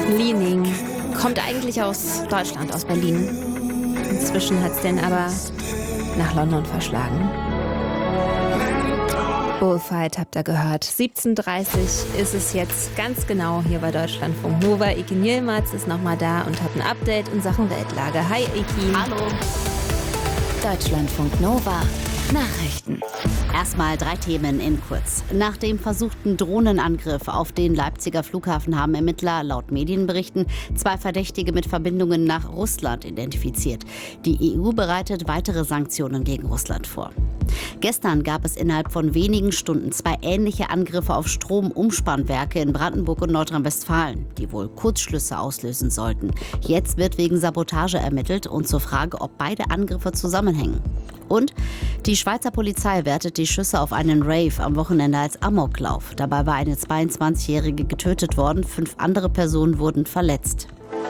Liening kommt eigentlich aus Deutschland, aus Berlin. Inzwischen hat es den aber nach London verschlagen. Bullfight habt ihr gehört. 17:30 ist es jetzt ganz genau hier bei Deutschlandfunk Nova. Eki Nielmatz ist nochmal da und hat ein Update in Sachen Weltlage. Hi Eki. Hallo. Deutschlandfunk Nova. Nachrichten. Erstmal 3 Themen in kurz. Nach dem versuchten Drohnenangriff auf den Leipziger Flughafen haben Ermittler laut Medienberichten 2 Verdächtige mit Verbindungen nach Russland identifiziert. Die EU bereitet weitere Sanktionen gegen Russland vor. Gestern gab es innerhalb von wenigen Stunden 2 ähnliche Angriffe auf Stromumspannwerke in Brandenburg und Nordrhein-Westfalen, die wohl Kurzschlüsse auslösen sollten. Jetzt wird wegen Sabotage ermittelt und zur Frage, ob beide Angriffe zusammenhängen. Und die Schweizer Polizei wertet die Schüsse auf einen Rave am Wochenende als Amoklauf. Dabei war eine 22-Jährige getötet worden, 5 andere Personen wurden verletzt.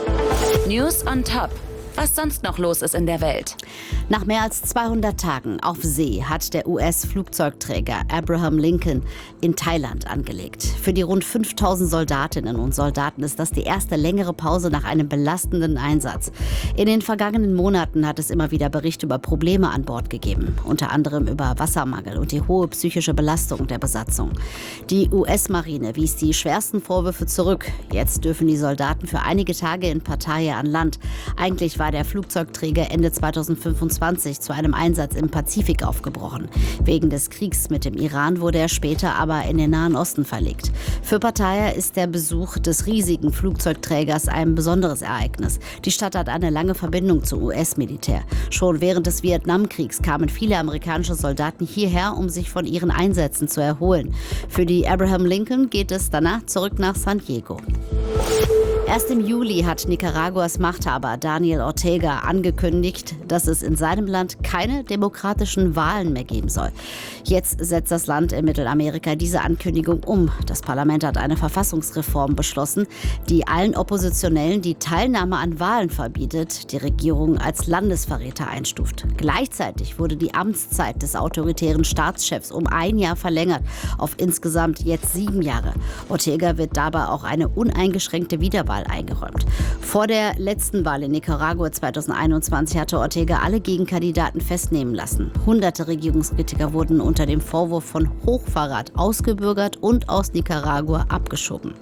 News on Top. Was sonst noch los ist in der Welt. Nach mehr als 200 Tagen auf See hat der US-Flugzeugträger Abraham Lincoln in Thailand angelegt. Für die rund 5000 Soldatinnen und Soldaten ist das die erste längere Pause nach einem belastenden Einsatz. In den vergangenen Monaten hat es immer wieder Berichte über Probleme an Bord gegeben. Unter anderem über Wassermangel und die hohe psychische Belastung der Besatzung. Die US-Marine wies die schwersten Vorwürfe zurück. Jetzt dürfen die Soldaten für einige Tage in Pattaya an Land. Eigentlich war der Flugzeugträger Ende 2025 zu einem Einsatz im Pazifik aufgebrochen. Wegen des Kriegs mit dem Iran wurde er später aber in den Nahen Osten verlegt. Für Pattaya ist der Besuch des riesigen Flugzeugträgers ein besonderes Ereignis. Die Stadt hat eine lange Verbindung zum US-Militär. Schon während des Vietnamkriegs kamen viele amerikanische Soldaten hierher, um sich von ihren Einsätzen zu erholen. Für die Abraham Lincoln geht es danach zurück nach San Diego. Erst im Juli hat Nicaraguas Machthaber Daniel Ortega angekündigt, dass es in seinem Land keine demokratischen Wahlen mehr geben soll. Jetzt setzt das Land in Mittelamerika diese Ankündigung um. Das Parlament hat eine Verfassungsreform beschlossen, die allen Oppositionellen die Teilnahme an Wahlen verbietet, die Regierung als Landesverräter einstuft. Gleichzeitig wurde die Amtszeit des autoritären Staatschefs um 1 Jahr verlängert, auf insgesamt jetzt 7 Jahre. Ortega wird dabei auch eine uneingeschränkte Wiederwahl eingeräumt. Vor der letzten Wahl in Nicaragua 2021 hatte Ortega alle Gegenkandidaten festnehmen lassen. Hunderte Regierungskritiker wurden unter dem Vorwurf von Hochverrat ausgebürgert und aus Nicaragua abgeschoben.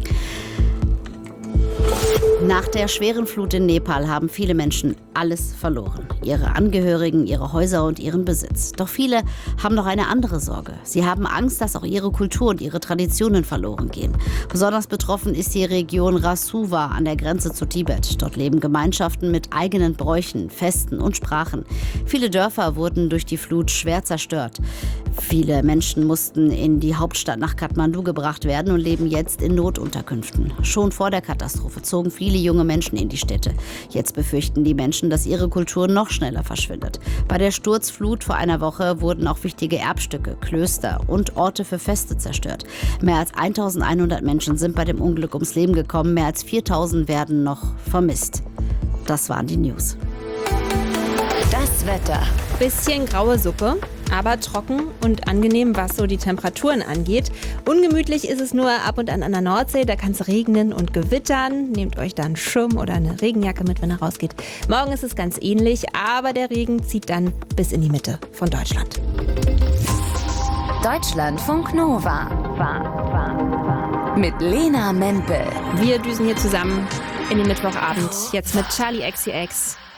Nach der schweren Flut in Nepal haben viele Menschen alles verloren. Ihre Angehörigen, ihre Häuser und ihren Besitz. Doch viele haben noch eine andere Sorge. Sie haben Angst, dass auch ihre Kultur und ihre Traditionen verloren gehen. Besonders betroffen ist die Region Rasuwa an der Grenze zu Tibet. Dort leben Gemeinschaften mit eigenen Bräuchen, Festen und Sprachen. Viele Dörfer wurden durch die Flut schwer zerstört. Viele Menschen mussten in die Hauptstadt nach Kathmandu gebracht werden und leben jetzt in Notunterkünften. Schon vor der Katastrophe zogen viele junge Menschen in die Städte. Jetzt befürchten die Menschen, dass ihre Kultur noch schneller verschwindet. Bei der Sturzflut vor einer Woche wurden auch wichtige Erbstücke, Klöster und Orte für Feste zerstört. Mehr als 1100 Menschen sind bei dem Unglück ums Leben gekommen. Mehr als 4000 werden noch vermisst. Das waren die News. Das Wetter. Bisschen graue Suppe, aber trocken und angenehm, was so die Temperaturen angeht. Ungemütlich ist es nur ab und an der Nordsee, da kann es regnen und gewittern. Nehmt euch da einen Schirm oder eine Regenjacke mit, wenn ihr rausgeht. Morgen ist es ganz ähnlich, aber der Regen zieht dann bis in die Mitte von Deutschland. Deutschlandfunk Nova. Mit Lena Mempel. Wir düsen hier zusammen in den Mittwochabend. Jetzt mit Charli XCX.